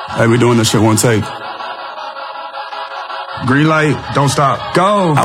Hey, we doing this shit one take. Green light, don't stop. Go.